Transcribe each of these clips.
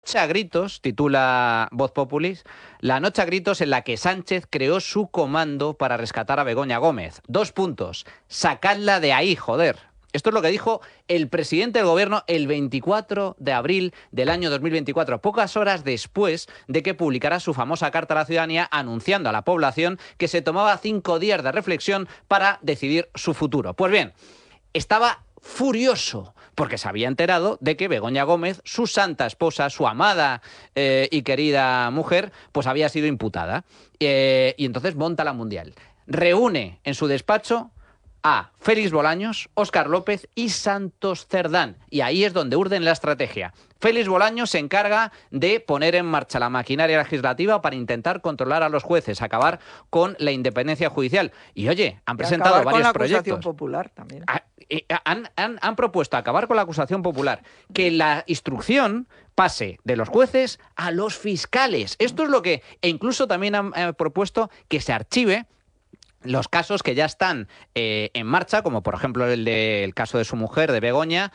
noche a gritos, titula Voz Populis, la noche a gritos en la que Sánchez creó su comando para rescatar a Begoña Gómez. 2 puntos. Sacadla de ahí, joder. Esto es lo que dijo el presidente del gobierno el 24 de abril del año 2024, pocas horas después de que publicara su famosa carta a la ciudadanía anunciando a la población que se tomaba 5 días de reflexión para decidir su futuro. Pues bien, estaba furioso porque se había enterado de que Begoña Gómez, su santa esposa, su amada y querida mujer, pues había sido imputada. Y entonces monta la Mundial. Reúne en su despacho a Félix Bolaños, Óscar López y Santos Cerdán. Y ahí es donde urden la estrategia. Félix Bolaños se encarga de poner en marcha la maquinaria legislativa para intentar controlar a los jueces, acabar con la independencia judicial. Y oye, han presentado varios proyectos. Acusación popular también. Han propuesto acabar con la acusación popular, que la instrucción pase de los jueces a los fiscales. Esto es lo que... E incluso también han propuesto que se archive los casos que ya están en marcha, como por ejemplo el caso de su mujer, de Begoña,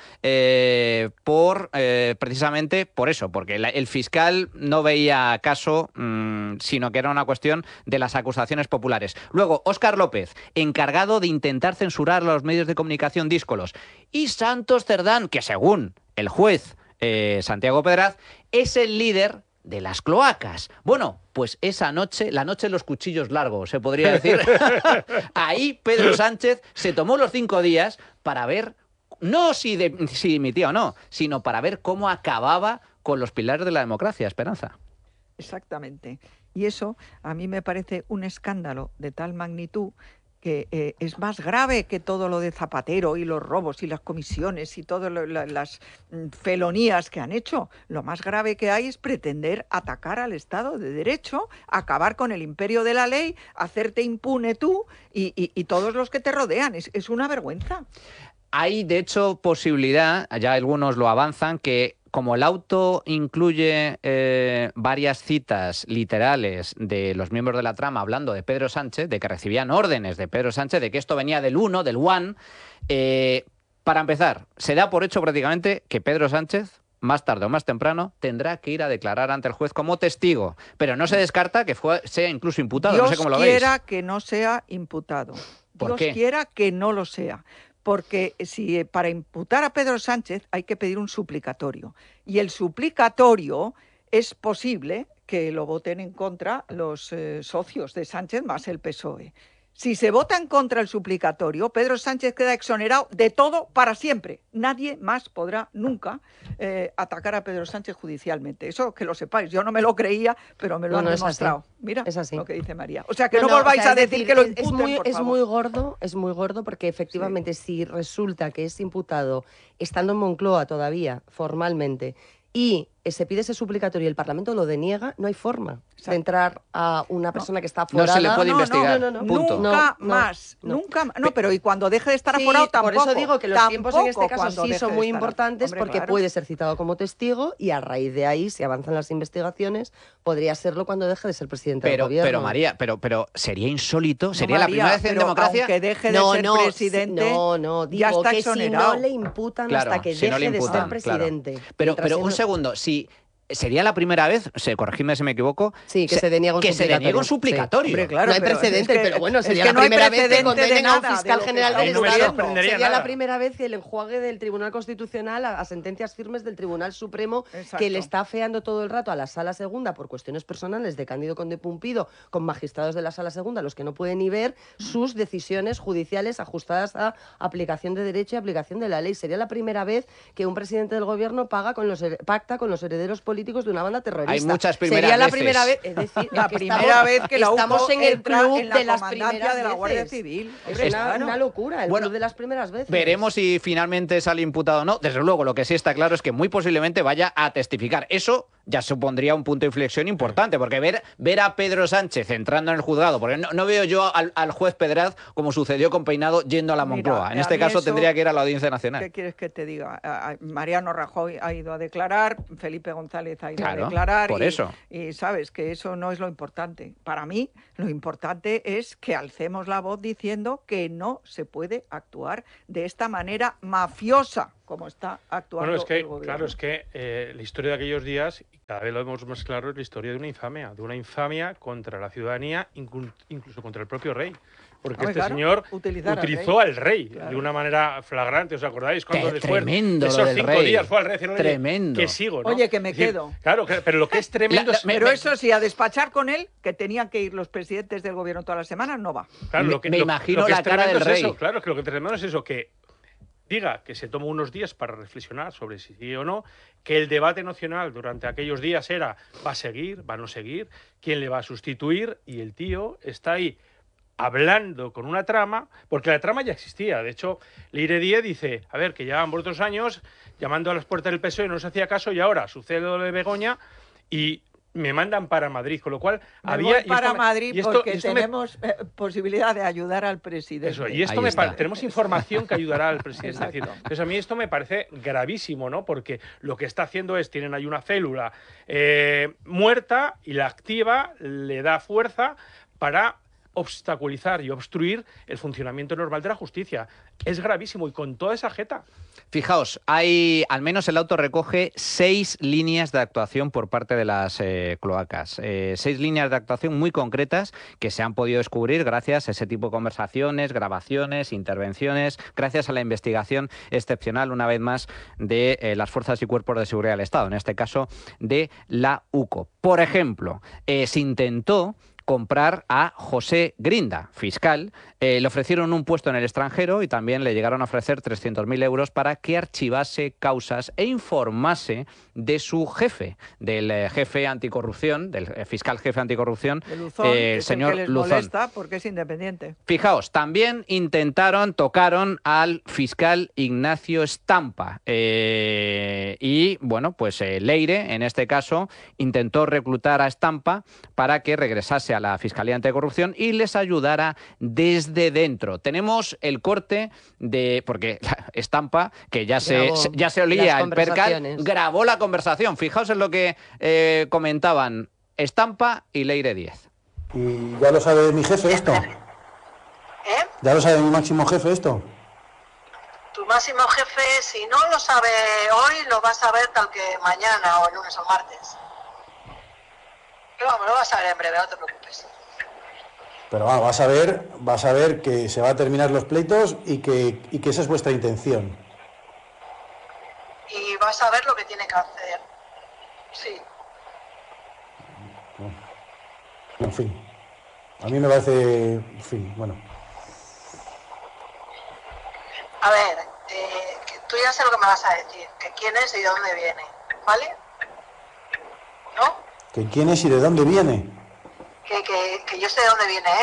precisamente por eso, porque el fiscal no veía caso, sino que era una cuestión de las acusaciones populares. Luego, Óscar López, encargado de intentar censurar a los medios de comunicación díscolos. Y Santos Cerdán, que según el juez Santiago Pedraz, es el líder de las cloacas. Bueno, pues esa noche, la noche de los cuchillos largos, se podría decir, ahí Pedro Sánchez se tomó los 5 días para ver, no si dimitía o no, sino para ver cómo acababa con los pilares de la democracia, Esperanza. Exactamente. Y eso a mí me parece un escándalo de tal magnitud que es más grave que todo lo de Zapatero y los robos y las comisiones y todas las felonías que han hecho. Lo más grave que hay es pretender atacar al Estado de Derecho, acabar con el imperio de la ley, hacerte impune tú y todos los que te rodean. Es una vergüenza. Hay, de hecho, posibilidad, ya algunos lo avanzan, que como el auto incluye varias citas literales de los miembros de la trama hablando de Pedro Sánchez, de que recibían órdenes de Pedro Sánchez, de que esto venía del One, para empezar, se da por hecho prácticamente que Pedro Sánchez, más tarde o más temprano, tendrá que ir a declarar ante el juez como testigo. Pero no se descarta que sea incluso imputado. Dios no sé cómo lo veis. quiera que no sea imputado. ¿Por Dios qué? quiera que no lo sea. Porque si para imputar a Pedro Sánchez hay que pedir un suplicatorio. Y el suplicatorio es posible que lo voten en contra los socios de Sánchez más el PSOE. Si se vota en contra el suplicatorio, Pedro Sánchez queda exonerado de todo para siempre. Nadie más podrá nunca atacar a Pedro Sánchez judicialmente. Eso que lo sepáis. Yo no me lo creía, pero me lo han demostrado. Mira es así. lo que dice María. O sea, que no volváis a decir que lo imputen, por favor. Es muy gordo porque efectivamente si resulta que es imputado estando en Moncloa todavía, formalmente, y se pide ese suplicatorio y el Parlamento lo deniega, no hay forma de entrar a una persona que está aforada. No se le puede investigar. Punto. Nunca más. No, pero y cuando deje de estar aforado tampoco. Por eso digo que los tiempos en este caso sí son muy importantes, porque puede ser citado como testigo y a raíz de ahí, si avanzan las investigaciones, podría serlo cuando deje de ser presidente del gobierno. Pero María, pero sería insólito, sería la primera vez en democracia. Aunque deje de ser presidente, digo ya está que exonerado. si no le imputan hasta que deje de ser presidente. Claro. Pero un segundo, si sería la primera vez, corregidme si me equivoco, sí, que se deniega un suplicatorio. Sí. Hombre, claro, no hay precedente, pero bueno, sería la primera vez que condenen a un fiscal general del Estado. Sería la primera vez que el enjuague del Tribunal Constitucional a sentencias firmes del Tribunal Supremo, que le está afeando todo el rato a la Sala Segunda por cuestiones personales de Cándido Conde Pumpido, con magistrados de la Sala Segunda, los que no pueden ni ver sus decisiones judiciales ajustadas a aplicación de derecho y aplicación de la ley. Sería la primera vez que un presidente del gobierno pacta con los herederos políticos de una banda terrorista. Hay muchas primeras Sería la veces. primera vez, es decir, la primera vez que la estamos en el club en la de las comandancia primeras de la Guardia veces. Civil. Es una locura, el club de las primeras veces. Veremos si finalmente sale imputado o no. Desde luego, lo que sí está claro es que muy posiblemente vaya a testificar. Eso ya supondría un punto de inflexión importante, porque ver a Pedro Sánchez entrando en el juzgado, porque no veo yo al juez Pedraz, como sucedió con Peinado, yendo a la Moncloa. En este caso tendría que ir a la Audiencia Nacional. ¿Qué quieres que te diga? Mariano Rajoy ha ido a declarar, Felipe González ha ido a declarar. Por eso. Y sabes que eso no es lo importante. Para mí, lo importante es que alcemos la voz diciendo que no se puede actuar de esta manera mafiosa. como está actuando bueno, es que, el gobierno. Claro, es que la historia de aquellos días, y cada vez lo vemos más claro, es la historia de una infamia contra la ciudadanía, incluso contra el propio rey. Porque señor utilizó al rey de una manera flagrante. ¿Os acordáis? Cuando después de esos 5 días fue al rey diciendo, tremendo. Que sigo, ¿no? Oye, que me quedo. Claro, pero lo que es tremendo Pero eso sí, a despachar con él, que tenían que ir los presidentes del gobierno todas las semanas, no va. Claro, me imagino la cara del rey. Claro, que lo que es tremendo es eso, que diga que se toma unos días para reflexionar sobre si sí o no, que el debate nacional durante aquellos días era ¿va a seguir? ¿Va a no seguir? ¿Quién le va a sustituir? Y el tío está ahí hablando con una trama, porque la trama ya existía. De hecho, Leire Díez dice, a ver, que llevaban por otros años llamando a las puertas del PSOE, no se hacía caso, y ahora sucede lo de Begoña y me mandan para Madrid, con lo cual Madrid porque tenemos posibilidad de ayudar al presidente. Eso, y esto tenemos información que ayudará al presidente. Es decir, entonces a mí esto me parece gravísimo, ¿no? Porque lo que está haciendo es, tienen ahí una célula muerta y la activa, le da fuerza para obstaculizar y obstruir el funcionamiento normal de la justicia. Es gravísimo y con toda esa jeta. Fijaos, al menos el auto recoge 6 líneas de actuación por parte de las cloacas. 6 líneas de actuación muy concretas que se han podido descubrir gracias a ese tipo de conversaciones, grabaciones, intervenciones, gracias a la investigación excepcional, una vez más, de las fuerzas y cuerpos de seguridad del Estado, en este caso de la UCO. Por ejemplo, se intentó comprar a José Grinda, fiscal. Le ofrecieron un puesto en el extranjero y también le llegaron a ofrecer 300.000 euros para que archivase causas e informase de su jefe, del jefe anticorrupción, del fiscal jefe anticorrupción, el señor que les Luzón. Molesta porque es independiente. Fijaos, también tocaron al fiscal Ignacio Estampa. Y, bueno, pues Leire, en este caso, intentó reclutar a Estampa para que regresase a la Fiscalía Anticorrupción y les ayudara desde dentro. Tenemos el corte porque Estampa, que ya se olía el percal, grabó la conversación. Fijaos en lo que comentaban Estampa y Leire Díez. ¿Y ya lo sabe mi jefe esto? ¿Ya lo sabe mi máximo jefe esto? Tu máximo jefe, si no lo sabe hoy, lo va a saber tal que mañana o el lunes o martes. Pero vamos, lo vas a ver en breve, no te preocupes. Pero va a saber que se va a terminar los pleitos y que esa es vuestra intención. Y vas a ver lo que tiene que hacer. Sí. En fin. A mí me parece... En fin, bueno. A ver, que tú ya sé lo que me vas a decir. Que quién es y de dónde viene. ¿Vale? ¿No? ¿Que quién es y de dónde viene? Que yo sé de dónde viene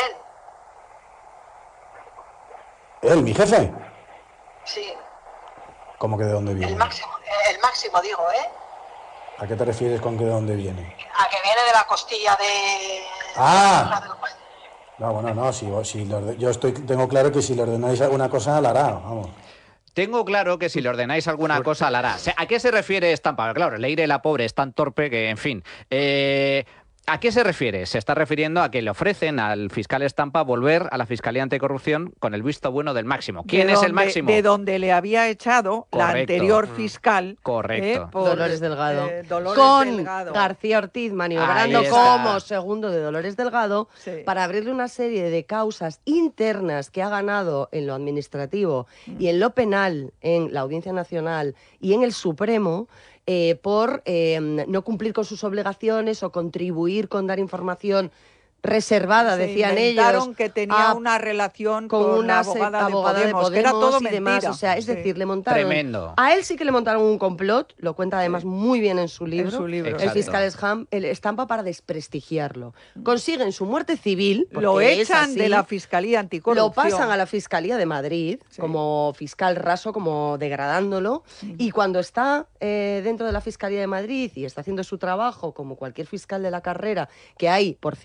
él. ¿Él, mi jefe? Sí. ¿Cómo que de dónde viene? El máximo digo, ¿eh? ¿A qué te refieres con que de dónde viene? A que viene de la costilla de... ¡Ah! No, bueno, no, tengo claro que si le ordenáis alguna cosa, la hará, vamos. Tengo claro que si le ordenáis alguna cosa, la hará. ¿A qué se refiere Estampa? Claro, Leire, la pobre, es tan torpe que, en fin... ¿A qué se refiere? Se está refiriendo a que le ofrecen al fiscal Estampa volver a la Fiscalía Anticorrupción con el visto bueno del máximo. ¿Quién es el máximo? De donde le había echado la anterior fiscal. Correcto. Dolores Delgado. Con García Ortiz maniobrando como segundo de Dolores Delgado para abrirle una serie de causas internas que ha ganado en lo administrativo y en lo penal, en la Audiencia Nacional y en el Supremo, por no cumplir con sus obligaciones o contribuir con dar información reservada, decían ellos. Que tenía una relación con una abogada de Podemos, que era todo y mentira. Demás. O sea, es decir, le montaron... Tremendo. A él sí que le montaron un complot, lo cuenta además muy bien en su libro, el fiscal Estampa, para desprestigiarlo. Consiguen su muerte civil. Lo echan de la Fiscalía Anticorrupción. Lo pasan a la Fiscalía de Madrid como fiscal raso, como degradándolo. Y cuando está dentro de la Fiscalía de Madrid y está haciendo su trabajo como cualquier fiscal de la carrera, que hay, por cierto, aprovechando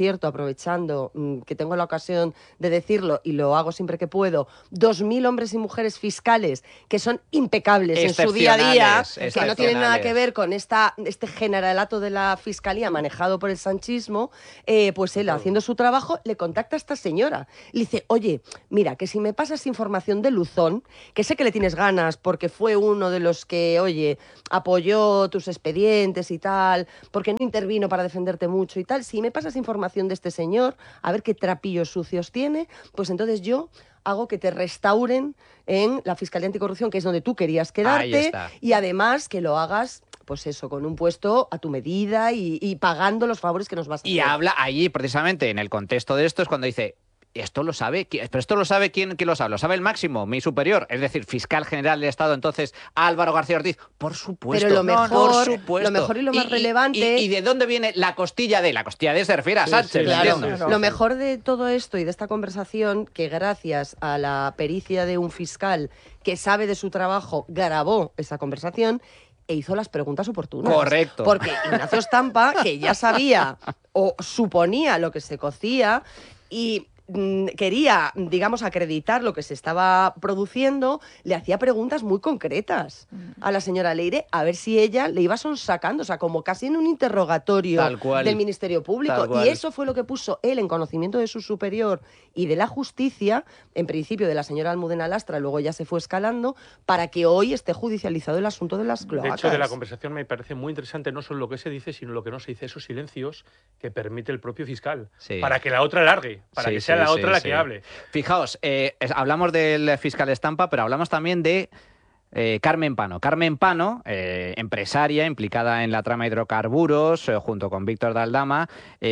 aprovechando que tengo la ocasión de decirlo y lo hago siempre que puedo, 2.000 hombres y mujeres fiscales que son impecables en su día a día, que no tienen nada que ver con este generalato de la Fiscalía manejado por el sanchismo, pues él, haciendo su trabajo, le contacta a esta señora. Le dice, oye, mira, que si me pasas información de Luzón, que sé que le tienes ganas porque fue uno de los que, oye, apoyó tus expedientes y tal, porque no intervino para defenderte mucho y tal, si me pasas información de este señor, a ver qué trapillos sucios tiene, pues entonces yo hago que te restauren en la Fiscalía Anticorrupción, que es donde tú querías quedarte, y además que lo hagas, pues eso, con un puesto a tu medida y pagando los favores que nos vas a hacer. Y habla allí, precisamente, en el contexto de esto, es cuando dice... ¿Esto lo sabe? ¿Pero esto lo sabe quién lo sabe? ¿Lo sabe el máximo, mi superior? Es decir, fiscal general del Estado, entonces, Álvaro García Ortiz. Por supuesto. Pero lo mejor, por supuesto. Lo mejor y lo más relevante... ¿Y de dónde viene la costilla de? La costilla de se refiere a Sánchez, claro. Lo mejor de todo esto y de esta conversación, que gracias a la pericia de un fiscal que sabe de su trabajo, grabó esa conversación e hizo las preguntas oportunas. Correcto. Porque Ignacio Estampa, que ya sabía o suponía lo que se cocía y quería, digamos, acreditar lo que se estaba produciendo, le hacía preguntas muy concretas a la señora Leire, a ver si ella le iba sonsacando, o sea, como casi en un interrogatorio del Ministerio Público. Y eso fue lo que puso él en conocimiento de su superior y de la justicia, en principio de la señora Almudena Lastra, luego ya se fue escalando, para que hoy esté judicializado el asunto de las cloacas. De hecho, de la conversación me parece muy interesante no solo lo que se dice, sino lo que no se dice, esos silencios que permite el propio fiscal, para que la otra largue, para que sea la otra la que hable. Fijaos, hablamos del fiscal Estampa, pero hablamos también de Carmen Pano. Carmen Pano, empresaria implicada en la trama de hidrocarburos, junto con Víctor de Aldama,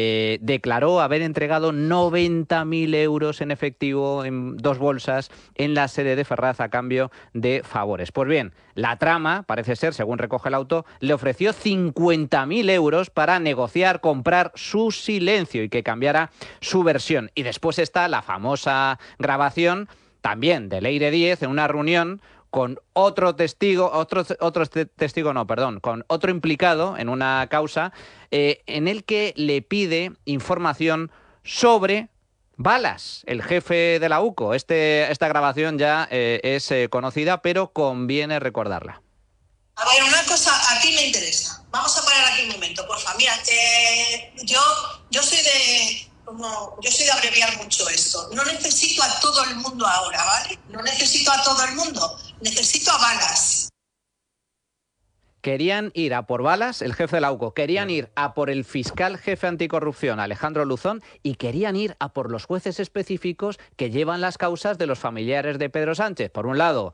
declaró haber entregado 90.000 euros en efectivo en 2 bolsas en la sede de Ferraz a cambio de favores. Pues bien, la trama, parece ser, según recoge el auto, le ofreció 50.000 euros para negociar, comprar su silencio y que cambiara su versión. Y después está la famosa grabación también de Leire Díez en una reunión con otro con otro implicado en una causa en el que le pide información sobre Balas, el jefe de la UCO. Esta grabación ya es conocida, pero conviene recordarla. A ver, una cosa a ti me interesa. Vamos a parar aquí un momento, por favor. Mira, yo soy de abreviar mucho esto. No necesito a todo el mundo ahora, ¿vale? No necesito a todo el mundo. Necesito a Balas. Querían ir a por Balas, el jefe de la UCO, querían ir a por el fiscal jefe anticorrupción, Alejandro Luzón, y querían ir a por los jueces específicos que llevan las causas de los familiares de Pedro Sánchez. Por un lado,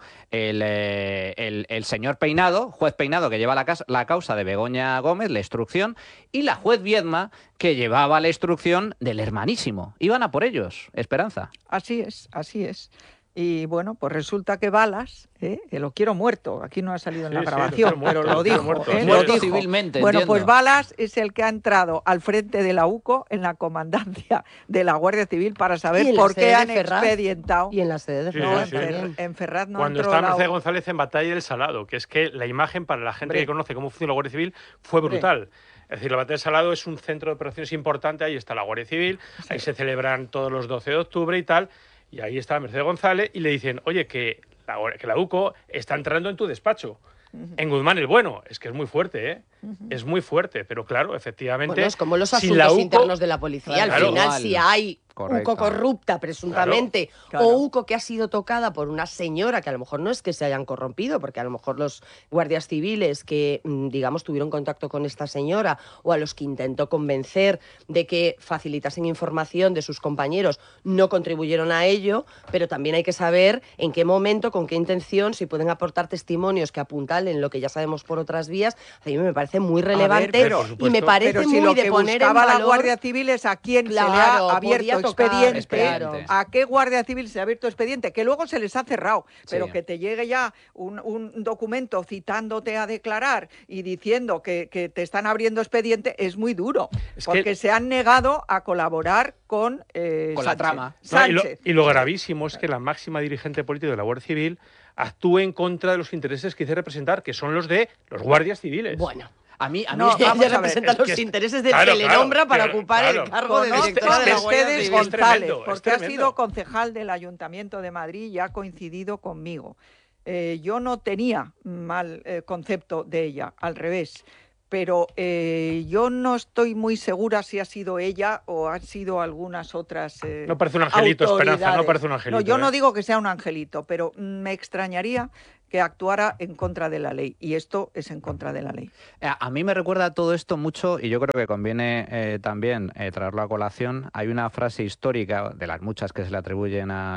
el señor Peinado, juez Peinado, que lleva la causa de Begoña Gómez, la instrucción, y la juez Viedma, que llevaba la instrucción del hermanísimo. Iban a por ellos, Esperanza. Así es, así es. Y bueno, pues resulta que Balas, que lo quiero muerto, aquí no ha salido en la grabación, pero lo dijo. Muerto civilmente, bueno, entiendo. pues Balas es el que ha entrado al frente de la UCO en la comandancia de la Guardia Civil para saber por qué han expedientado. Y en la sede de Ferraz. En Ferraz no Cuando está Mercedes González en Batalla del Salado, que es que la imagen para la gente que conoce cómo funciona la Guardia Civil fue brutal. Es decir, la Batalla del Salado es un centro de operaciones importante, ahí está la Guardia Civil, ahí se celebran todos los 12 de octubre y tal. Y ahí está Mercedes González y le dicen, oye, que la UCO está entrando en tu despacho. En Guzmán el Bueno. Es que es muy fuerte, ¿eh? Es muy fuerte, pero claro, efectivamente... Bueno, es como los asuntos internos de la policía. Claro, al final, si hay UCO corrupta, presuntamente, claro. o UCO que ha sido tocada por una señora, que a lo mejor no es que se hayan corrompido, porque a lo mejor los guardias civiles que, digamos, tuvieron contacto con esta señora, o a los que intentó convencer de que facilitasen información de sus compañeros, no contribuyeron a ello, pero también hay que saber en qué momento, con qué intención, si pueden aportar testimonios que apuntalen lo que ya sabemos por otras vías. A mí me parece muy relevante y me parece si muy lo de que poner en buscaba valor... la Guardia Civil es a quién se le ha abierto expediente, claro. a qué Guardia Civil se ha abierto expediente, que luego se les ha cerrado, pero Sí. que te llegue ya un documento citándote a declarar y diciendo que te están abriendo expediente es muy duro, porque se han negado a colaborar con la trama. Sánchez. Y lo gravísimo es que la máxima dirigente política de la Guardia Civil actúe en contra de los intereses que dice representar, que son los de los guardias civiles. Bueno. A mí ella representa los intereses del que le nombra para ocupar el cargo de directora de la Guardia Civil. González, porque ha sido concejal del Ayuntamiento de Madrid y ha coincidido conmigo. Yo no tenía mal concepto de ella, al revés. Pero yo no estoy muy segura si ha sido ella o han sido algunas otras no parece un angelito, Esperanza, no parece un angelito. No, yo no digo que sea un angelito, pero me extrañaría que actuara en contra de la ley, y esto es en contra de la ley. A mí me recuerda todo esto mucho, y yo creo que conviene también traerlo a colación. Hay una frase histórica, de las muchas que se le atribuyen a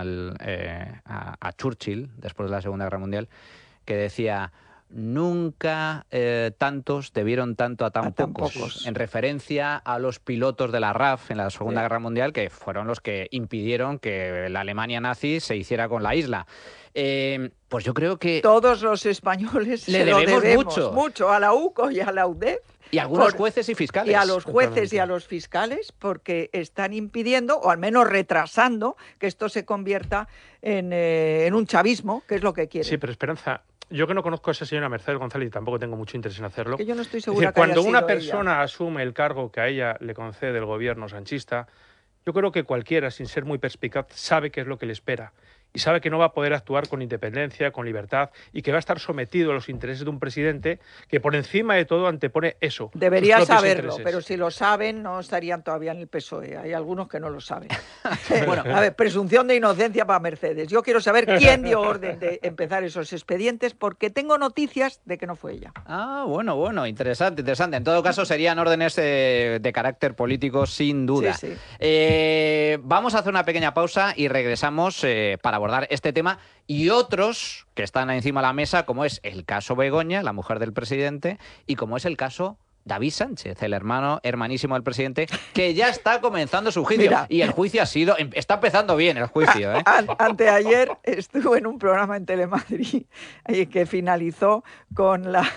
Churchill, después de la Segunda Guerra Mundial, que decía: nunca tantos debieron tanto a tan pocos, en referencia a los pilotos de la RAF en la Segunda Guerra Mundial, que fueron los que impidieron que la Alemania nazi se hiciera con la isla. Pues yo creo que todos los españoles le debemos mucho a la UCO y a la UDEF. Y a algunos jueces y fiscales. Y a los jueces y a los fiscales, porque están impidiendo, o al menos retrasando, que esto se convierta en un chavismo, que es lo que quieren. Sí, pero Esperanza, yo que no conozco a esa señora Mercedes González y tampoco tengo mucho interés en hacerlo. Que yo no estoy segura que cuando haya una sido persona ella asume el cargo que a ella le concede el gobierno sanchista, yo creo que cualquiera, sin ser muy perspicaz, sabe qué es lo que le espera. Y sabe que no va a poder actuar con independencia, con libertad, y que va a estar sometido a los intereses de un presidente que por encima de todo antepone eso. Debería saberlo, pero si lo saben no estarían todavía en el PSOE. Hay algunos que no lo saben. Bueno, a ver, presunción de inocencia para Mercedes. Yo quiero saber quién dio orden de empezar esos expedientes, porque tengo noticias de que no fue ella. Ah, bueno, interesante. En todo caso, serían órdenes de carácter político, sin duda. Sí. Vamos a hacer una pequeña pausa y regresamos para abordar este tema y otros que están encima de la mesa, como es el caso Begoña, la mujer del presidente, y como es el caso David Sánchez, el hermanísimo del presidente, que ya está comenzando su juicio. Mira, y el juicio está empezando bien el juicio. Anteayer estuve en un programa en Telemadrid que finalizó con la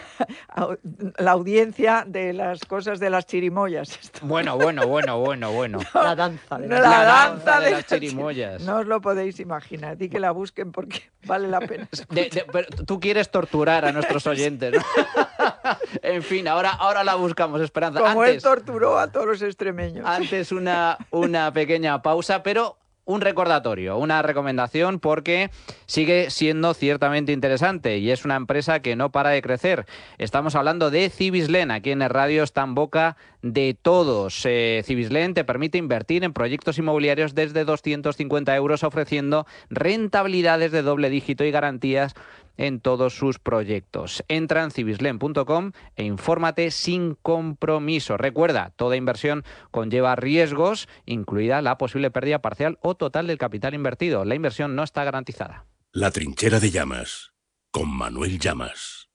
audiencia de las cosas de las chirimoyas. Bueno. La danza de las chirimoyas. No os lo podéis imaginar. Di que la busquen porque vale la pena. Pero tú quieres torturar a nuestros oyentes, ¿no? En fin, ahora la buscamos, Esperanza. Como él torturó a todos los extremeños. Antes una pequeña pausa, pero un recordatorio, una recomendación, porque sigue siendo ciertamente interesante y es una empresa que no para de crecer. Estamos hablando de Cibislen. Aquí en el radio está en boca de todos. Cibislen te permite invertir en proyectos inmobiliarios desde 250 euros, ofreciendo rentabilidades de doble dígito y garantías en todos sus proyectos. Entra en cibislen.com e infórmate sin compromiso. Recuerda, toda inversión conlleva riesgos, incluida la posible pérdida parcial o total del capital invertido. La inversión no está garantizada. La trinchera de Llamas, con Manuel Llamas.